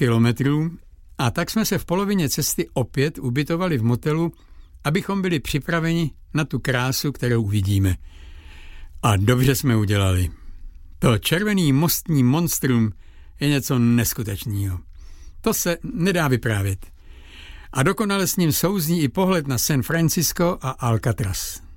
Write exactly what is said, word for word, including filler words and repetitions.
kilometrů a tak jsme se v polovině cesty opět ubytovali v motelu, abychom byli připraveni na tu krásu, kterou uvidíme. A dobře jsme udělali. To červený mostní monstrum je něco neskutečného. To se nedá vyprávět. A dokonale s ním souzní i pohled na San Francisco a Alcatraz.